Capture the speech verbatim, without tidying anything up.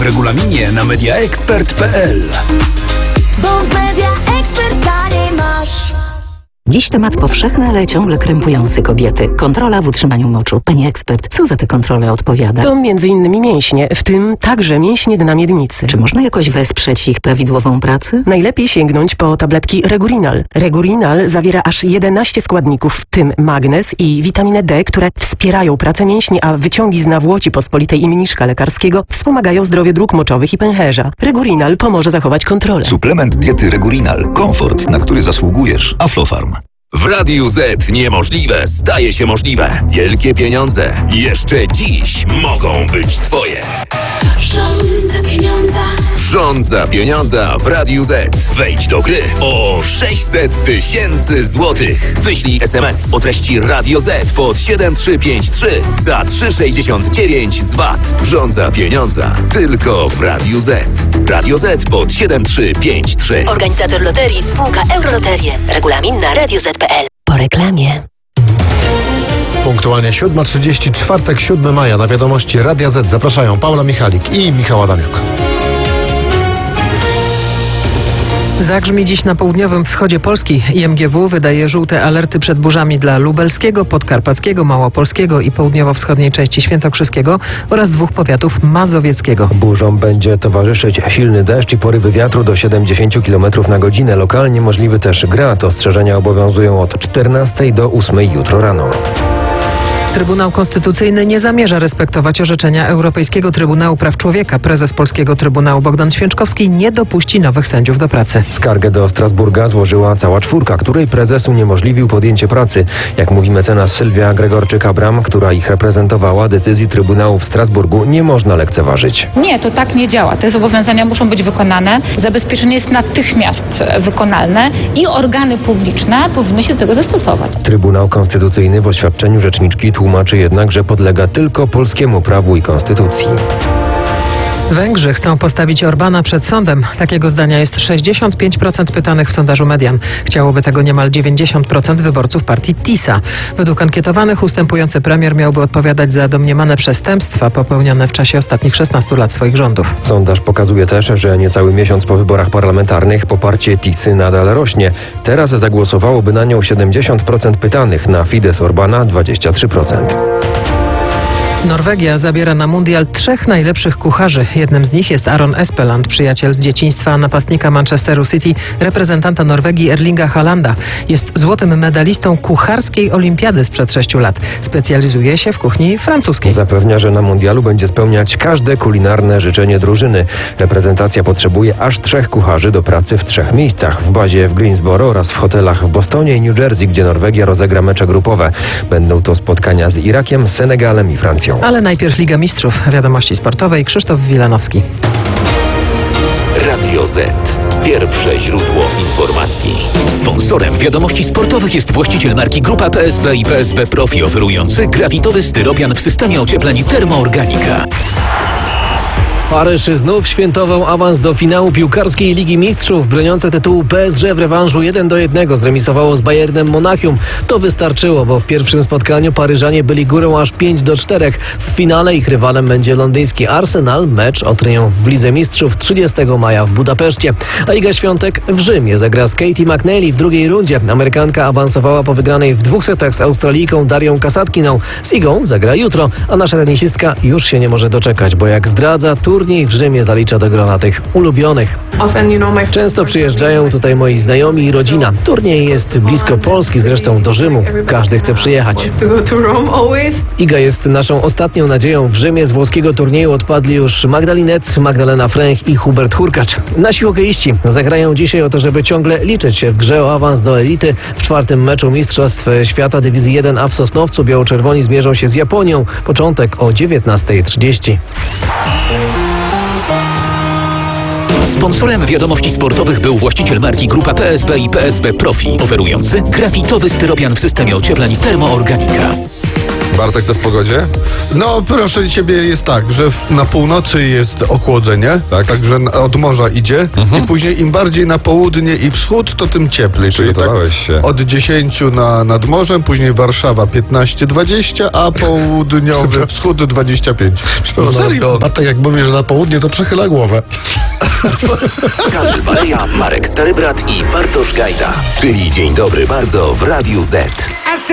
regulaminie na media expert kropka p l. Bo w Media Expert taniej masz. Dziś temat powszechny, ale ciągle krępujący kobiety. Kontrola w utrzymaniu moczu. Pani ekspert, co za tę kontrolę odpowiada? To między innymi mięśnie, w tym także mięśnie dna miednicy. Czy można jakoś wesprzeć ich prawidłową pracę? Najlepiej sięgnąć po tabletki Regurinal. Regurinal zawiera aż jedenaście składników, w tym magnez i witaminę D, które wspierają pracę mięśni, a wyciągi z nawłoci pospolitej i mniszka lekarskiego wspomagają zdrowie dróg moczowych i pęcherza. Regurinal pomoże zachować kontrolę. Suplement diety Regurinal. Komfort, na który zasługujesz. Aflofarm. W Radiu Z niemożliwe staje się możliwe. Wielkie pieniądze jeszcze dziś mogą być Twoje. Rządza pieniądza. Rządza pieniądza w Radiu Z. Wejdź do gry o sześćset tysięcy złotych. Wyślij es em es o treści Radio Z pod siedem trzy pięć trzy za trzy sześćdziesiąt dziewięć z V A T. Rządza pieniądza tylko w Radiu Z. Radio Z pod siedem trzy pięć trzy. Organizator loterii spółka Euroloterie. Regulamin na radio zet kropka p l. Po reklamie. Punktualnie siódma trzydzieści, czwartek, siódmego maja. Na wiadomości Radia Z zapraszają Paula Michalik i Michał Adamiuk. Zagrzmi dziś na południowym wschodzie Polski. I em gie wu wydaje żółte alerty przed burzami dla lubelskiego, podkarpackiego, małopolskiego i południowo-wschodniej części świętokrzyskiego oraz dwóch powiatów mazowieckiego. Burzom będzie towarzyszyć silny deszcz i porywy wiatru do siedemdziesiąt kilometrów na godzinę. Lokalnie możliwy też grad. Ostrzeżenia obowiązują od czternastej do ósmej jutro rano. Trybunał Konstytucyjny nie zamierza respektować orzeczenia Europejskiego Trybunału Praw Człowieka. Prezes Polskiego Trybunału Bogdan Święczkowski nie dopuści nowych sędziów do pracy. Skargę do Strasburga złożyła cała czwórka, której prezes uniemożliwił podjęcie pracy. Jak mówi mecenas Sylwia Gregorczyk-Abram, która ich reprezentowała, decyzji Trybunału w Strasburgu nie można lekceważyć. Nie, to tak nie działa. Te zobowiązania muszą być wykonane. Zabezpieczenie jest natychmiast wykonalne i organy publiczne powinny się do tego zastosować. Trybunał Konstytucyjny w oświadczeniu rzeczniczki tłumaczy jednak, że podlega tylko polskiemu prawu i konstytucji. Węgrzy chcą postawić Orbana przed sądem. Takiego zdania jest sześćdziesiąt pięć procent pytanych w sondażu Median. Chciałoby tego niemal dziewięćdziesiąt procent wyborców partii TISA. Według ankietowanych ustępujący premier miałby odpowiadać za domniemane przestępstwa popełnione w czasie ostatnich szesnastu lat swoich rządów. Sondaż pokazuje też, że niecały miesiąc po wyborach parlamentarnych poparcie TISy nadal rośnie. Teraz zagłosowałoby na nią siedemdziesiąt procent pytanych, na Fidesz Orbana dwadzieścia trzy procent. Norwegia zabiera na mundial trzech najlepszych kucharzy. Jednym z nich jest Aron Espeland, przyjaciel z dzieciństwa napastnika Manchesteru City, reprezentanta Norwegii Erlinga Haalanda. Jest złotym medalistą kucharskiej olimpiady sprzed sześciu lat. Specjalizuje się w kuchni francuskiej. Zapewnia, że na mundialu będzie spełniać każde kulinarne życzenie drużyny. Reprezentacja potrzebuje aż trzech kucharzy do pracy w trzech miejscach. W bazie w Greensboro oraz w hotelach w Bostonie i New Jersey, gdzie Norwegia rozegra mecze grupowe. Będą to spotkania z Irakiem, Senegalem i Francją. Ale najpierw Liga Mistrzów. Wiadomości sportowej Krzysztof Wilanowski. Radio Z. Pierwsze źródło informacji. Sponsorem wiadomości sportowych jest właściciel marki Grupa P S B i P S B Profi, oferujący grafitowy styropian w systemie ociepleń Termoorganika. Paryż znów świętował awans do finału piłkarskiej Ligi Mistrzów. Broniące tytułu P S G w rewanżu jeden do jednego zremisowało z Bayernem Monachium. To wystarczyło, bo w pierwszym spotkaniu Paryżanie byli górą aż pięć do czterech. W finale ich rywalem będzie londyński Arsenal. Mecz o triumf w Lidze Mistrzów trzydziestego maja w Budapeszcie. A Iga Świątek w Rzymie zagra z Katie McNeely w drugiej rundzie. Amerykanka awansowała po wygranej w dwóch setach z Australijką Darią Kasatkiną. Z Igą zagra jutro, a nasza tenisistka już się nie może doczekać, bo jak zdradza, turniej w Rzymie zalicza do grona tych ulubionych. Często przyjeżdżają tutaj moi znajomi i rodzina. Turniej jest blisko Polski, zresztą do Rzymu. Każdy chce przyjechać. Iga jest naszą ostatnią nadzieją w Rzymie. Z włoskiego turnieju odpadli już Magdalinet, Magdalena Fręch i Hubert Hurkacz. Nasi hokeiści zagrają dzisiaj o to, żeby ciągle liczyć się w grze o awans do elity. W czwartym meczu Mistrzostw Świata Dywizji jeden A w Sosnowcu biało-czerwoni zmierzą się z Japonią. Początek o dziewiętnasta trzydzieści. Sponsorem wiadomości sportowych był właściciel marki Grupa P S B i P S B Profi, oferujący grafitowy styropian w systemie ociepleń Termoorganika. Bartek, co w pogodzie? No proszę ciebie, jest tak, że w, na północy jest ochłodzenie, tak. Także na- od morza idzie Mhm. i później im bardziej na południe i wschód, to tym cieplej. Czyli tak Przygotowałeś się. od dziesięć na, nad morzem, później Warszawa piętnaście dwadzieścia, a południowy wschód dwadzieścia pięć. No serio? Bartek, jak mówi, że na południe, to przechyla głowę. Kamil Baleja, Marek Starybrat i Bartosz Gajda. Czyli Dzień Dobry Bardzo w Radiu Z.